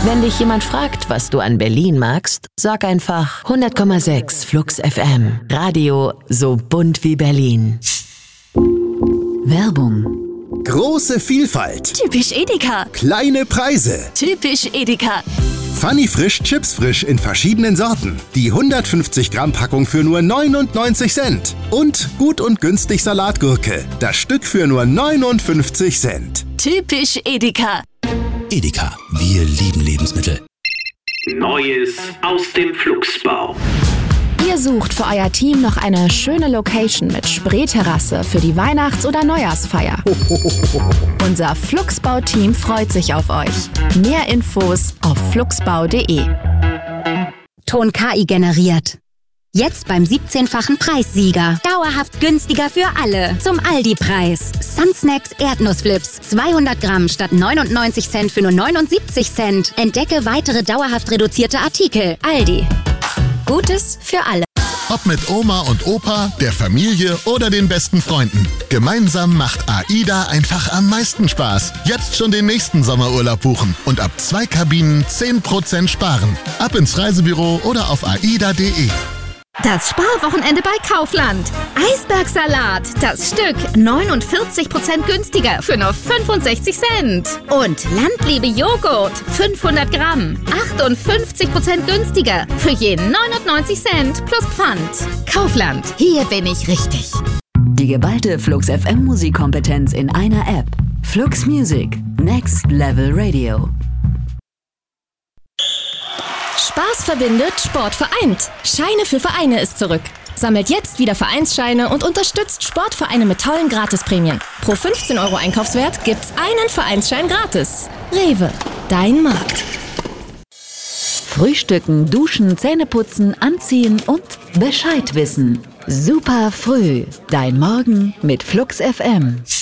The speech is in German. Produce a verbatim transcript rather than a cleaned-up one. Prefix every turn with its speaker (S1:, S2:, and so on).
S1: Wenn dich jemand fragt, was du an Berlin magst, sag einfach hundert Komma sechs Flux F M. Radio so bunt wie Berlin. Werbung.
S2: Große Vielfalt.
S3: Typisch Edeka.
S2: Kleine Preise.
S3: Typisch Edeka.
S2: Funny Frisch Chips Frisch in verschiedenen Sorten. Die hundertfünfzig Gramm Packung für nur neunundneunzig Cent. Und gut und günstig Salatgurke. Das Stück für nur neunundfünfzig Cent.
S3: Typisch Edeka.
S4: Edeka, wir lieben Lebensmittel.
S5: Neues aus dem Flugsbau.
S6: Ihr sucht für euer Team noch eine schöne Location mit Spreeterrasse für die Weihnachts- oder Neujahrsfeier. Unser Flugsbau-Team freut sich auf euch. Mehr Infos auf flugsbau punkt de.
S7: Ton K I generiert. Jetzt beim siebzehnfachen Preissieger. Dauerhaft günstiger für alle. Zum Aldi-Preis. Sunsnacks Erdnussflips. zweihundert Gramm statt neunundneunzig Cent für nur neunundsiebzig Cent. Entdecke weitere dauerhaft reduzierte Artikel. Aldi. Gutes für alle.
S8: Ob mit Oma und Opa, der Familie oder den besten Freunden. Gemeinsam macht AIDA einfach am meisten Spaß. Jetzt schon den nächsten Sommerurlaub buchen und ab zwei Kabinen zehn Prozent sparen. Ab ins Reisebüro oder auf aida punkt de.
S9: Das Sparwochenende bei Kaufland. Eisbergsalat, das Stück neunundvierzig Prozent günstiger für nur fünfundsechzig Cent. Und Landliebe Joghurt, fünfhundert Gramm, achtundfünfzig Prozent günstiger für je neunundneunzig Cent plus Pfand. Kaufland, hier bin ich richtig.
S1: Die geballte Flux F M Musikkompetenz in einer App. Flux Music. Next Level Radio.
S10: Spaß verbindet, Sport vereint. Scheine für Vereine ist zurück. Sammelt jetzt wieder Vereinsscheine und unterstützt Sportvereine mit tollen Gratisprämien. Pro fünfzehn Euro Einkaufswert gibt's einen Vereinsschein gratis. Rewe, dein Markt.
S1: Frühstücken, duschen, Zähneputzen, anziehen und Bescheid wissen. Super früh. Dein Morgen mit Flux F M.